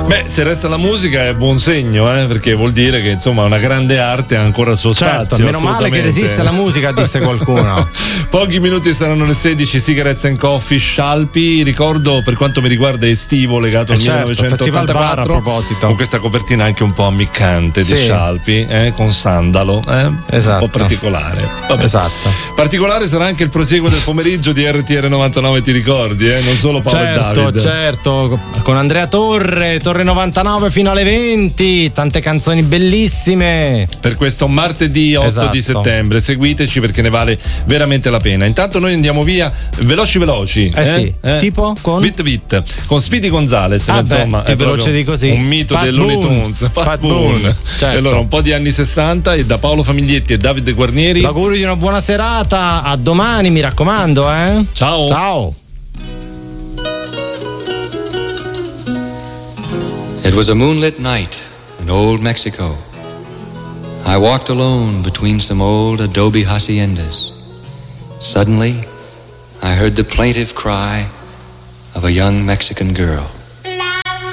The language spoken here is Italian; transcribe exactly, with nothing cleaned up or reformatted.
Beh, se resta la musica è buon segno, eh, perché vuol dire che insomma una grande arte ha ancora il suo certo, spazio. Meno male che resiste la musica, disse qualcuno. Pochi minuti saranno le sedici, Cigarettes and Coffee, Scialpi, ricordo per quanto mi riguarda estivo legato eh al certo, millenovecentottantaquattro, Festival Bar, a proposito, con questa copertina anche un po' ammiccante sì. di Scialpi, eh, con sandalo, eh, esatto. un po' particolare. Vabbè. Esatto. Particolare sarà anche il prosieguo del pomeriggio di R T R novantanove, ti ricordi, eh? Non solo Paolo certo, e David. Certo, con Andrea Torre, Torre novantanove fino alle venti, tante canzoni bellissime. Per questo martedì otto esatto. di settembre, seguiteci perché ne vale veramente la pena. Intanto noi andiamo via veloci veloci. Eh, eh? sì, eh? tipo con Vit Vit, con Speedy Gonzales, ah insomma, beh, è più veloce di così. Un mito Pat del Looney Boone. Tunes, Pat, Pat Boone. Boone. Certo. E allora un po' di anni sessanta e da Paolo Famiglietti e Davide Guarnieri. L'augurio di una buona serata, a domani mi raccomando, eh. Ciao. Ciao. It was a moonlit night in old Mexico. I walked alone between some old adobe haciendas. Suddenly, I heard the plaintive cry of a young Mexican girl.